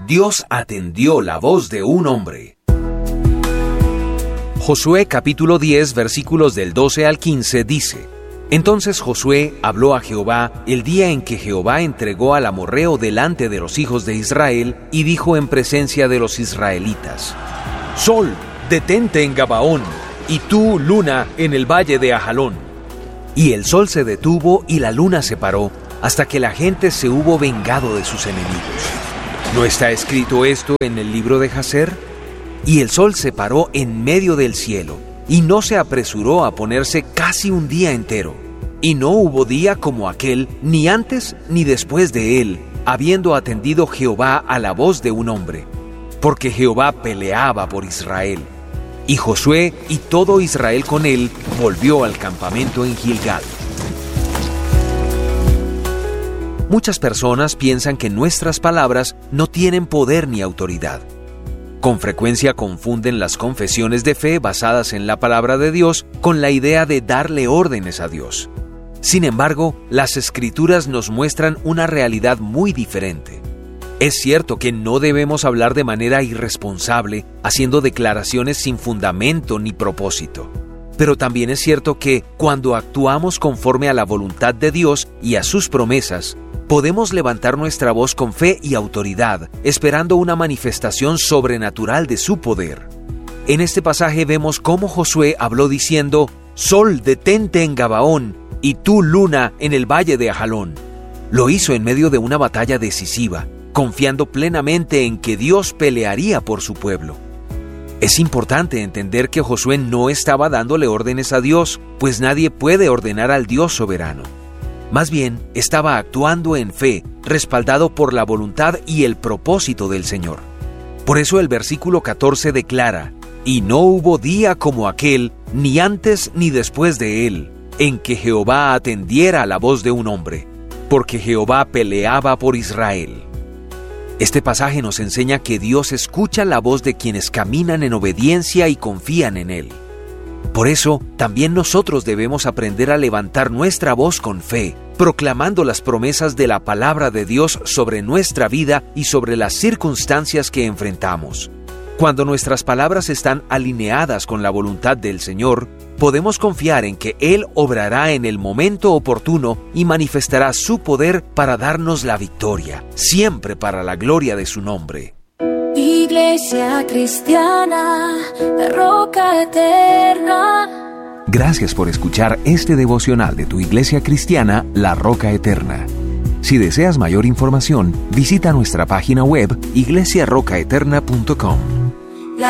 Dios atendió la voz de un hombre. Josué capítulo 10 versículos del 12 al 15 dice: Entonces Josué habló a Jehová el día en que Jehová entregó al amorreo delante de los hijos de Israel, y dijo en presencia de los israelitas: Sol, detente en Gabaón, y tú, luna, en el valle de Ajalón. Y el sol se detuvo y la luna se paró, hasta que la gente se hubo vengado de sus enemigos. ¿No está escrito esto en el libro de Jaser? Y el sol se paró en medio del cielo, y no se apresuró a ponerse casi un día entero. Y no hubo día como aquel, ni antes ni después de él, habiendo atendido Jehová a la voz de un hombre. Porque Jehová peleaba por Israel. Y Josué y todo Israel con él volvió al campamento en Gilgal. Muchas personas piensan que nuestras palabras no tienen poder ni autoridad. Con frecuencia confunden las confesiones de fe basadas en la palabra de Dios con la idea de darle órdenes a Dios. Sin embargo, las Escrituras nos muestran una realidad muy diferente. Es cierto que no debemos hablar de manera irresponsable, haciendo declaraciones sin fundamento ni propósito. Pero también es cierto que, cuando actuamos conforme a la voluntad de Dios y a sus promesas, podemos levantar nuestra voz con fe y autoridad, esperando una manifestación sobrenatural de su poder. En este pasaje vemos cómo Josué habló diciendo: Sol, detente en Gabaón, y tú, luna, en el valle de Ajalón. Lo hizo en medio de una batalla decisiva, confiando plenamente en que Dios pelearía por su pueblo. Es importante entender que Josué no estaba dándole órdenes a Dios, pues nadie puede ordenar al Dios soberano. Más bien, estaba actuando en fe, respaldado por la voluntad y el propósito del Señor. Por eso el versículo 14 declara: Y no hubo día como aquel, ni antes ni después de él, en que Jehová atendiera a la voz de un hombre, porque Jehová peleaba por Israel. Este pasaje nos enseña que Dios escucha la voz de quienes caminan en obediencia y confían en Él. Por eso, también nosotros debemos aprender a levantar nuestra voz con fe, proclamando las promesas de la palabra de Dios sobre nuestra vida y sobre las circunstancias que enfrentamos. Cuando nuestras palabras están alineadas con la voluntad del Señor, podemos confiar en que Él obrará en el momento oportuno y manifestará su poder para darnos la victoria, siempre para la gloria de su nombre. Iglesia Cristiana, la Roca Eterna. Gracias por escuchar este devocional de tu Iglesia Cristiana, La Roca Eterna. Si deseas mayor información, visita nuestra página web iglesiarocaeterna.com.